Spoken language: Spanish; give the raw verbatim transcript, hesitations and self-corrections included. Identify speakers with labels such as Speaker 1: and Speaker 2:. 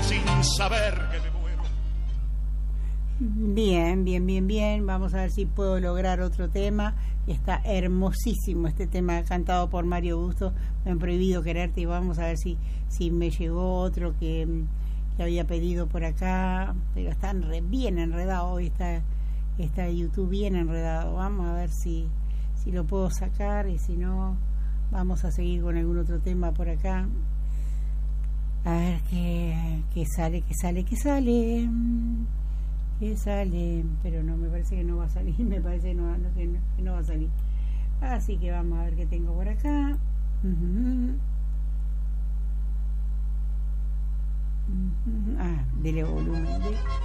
Speaker 1: sin saber que me muero.
Speaker 2: Bien, bien, bien, bien. Vamos a ver si puedo lograr otro tema. Está hermosísimo este tema cantado por Mario Busto, Me han prohibido quererte, y vamos a ver si, si me llegó otro que, que había pedido por acá, pero está re, bien enredado hoy, está, está YouTube bien enredado. Vamos a ver si, si lo puedo sacar, y si no, vamos a seguir con algún otro tema por acá. A ver qué, qué sale, qué sale, qué sale. Que sale, pero no, me parece que no va a salir, me parece que no, no, que no, que no va a salir. Así que vamos a ver qué tengo por acá. Uh-huh. Uh-huh. Ah, dele volumen. De...